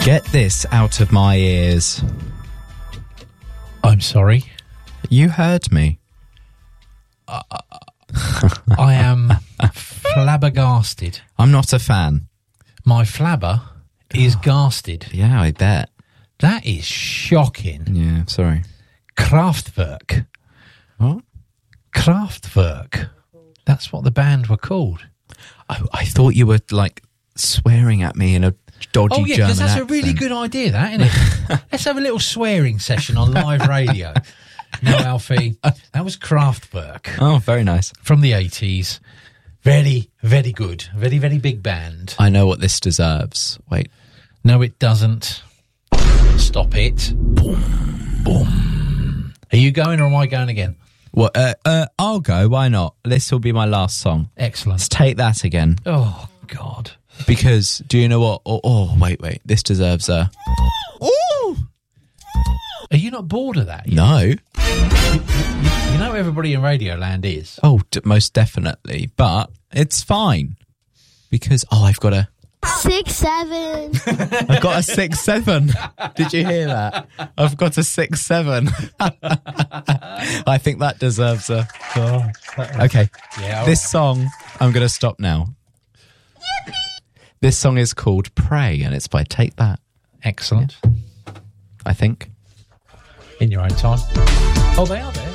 Get this out of my ears. I'm sorry. You heard me. I am flabbergasted. I'm not a fan. My flabber is gasted. Yeah, I bet. That is shocking. Yeah, sorry. Kraftwerk. What? Kraftwerk. That's what the band were called. Oh, I thought you were, like, swearing at me in a dodgy Oh, yeah, German because that's accent. a really good idea, that, isn't it? Let's have a little swearing session on live radio. No, Alfie, that was Kraftwerk Oh, very nice. from the 80s. Very, very good. Very, very big band. I know what this deserves. Wait. No, it doesn't. Stop it. Boom, boom. Are you going or am I going again? Well, I'll go. Why not? This will be my last song. Excellent. Let's take that again. Oh, God. Because, do you know what? Wait. This deserves a... Ooh! Are you not bored of that? No. You know everybody in Radioland is. Oh, most definitely. But it's fine. Because, I've got a... 6'7". I've got a 6'7". Did you hear that? I've got a 6'7". I think that deserves a... Okay. Yeah. This song, I'm going to stop now. This song is called Pray, and it's by Take That, Excellent. I think. In your own time. Oh, they are there.